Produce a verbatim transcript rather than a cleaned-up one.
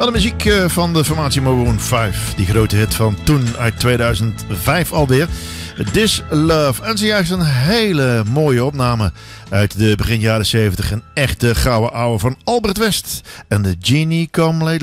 Wel de muziek van de formatie Maroon vijf. Die grote hit van toen uit tweeduizend vijf alweer. This Love. En zojuist een hele mooie opname uit de begin jaren zeventig. Een echte gouden ouwe van Albert West. En de Genie Come Lately.